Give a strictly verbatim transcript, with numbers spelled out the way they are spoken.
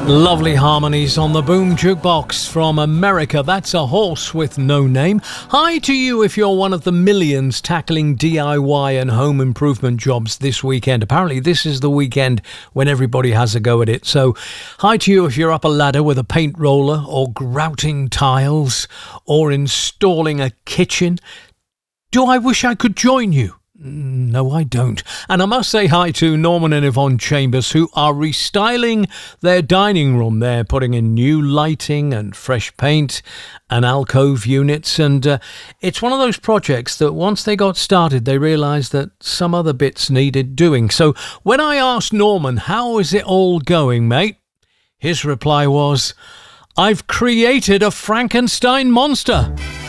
Lovely harmonies on the Boom Jukebox from America. That's a horse with no name. Hi to you if you're one of the millions tackling D I Y and home improvement jobs this weekend. Apparently this is the weekend when everybody has a go at it. So hi to you if you're up a ladder with a paint roller or grouting tiles or installing a kitchen. Do I wish I could join you? No, I don't. And I must say hi to Norman and Yvonne Chambers, who are restyling their dining room. They're putting in new lighting and fresh paint and alcove units. And uh, it's one of those projects that once they got started, they realised that some other bits needed doing. So when I asked Norman, how is it all going, mate? His reply was, I've created a Frankenstein monster.